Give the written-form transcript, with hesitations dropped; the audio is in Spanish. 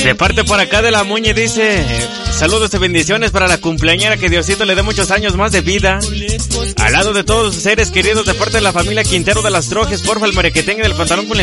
De parte por acá de la Muñe dice: saludos y bendiciones para la cumpleañera, que Diosito le dé muchos años más de vida. Al lado de todos sus seres queridos, de parte de la familia Quintero de las Trojes, porfa, el merequetengue del pantalón con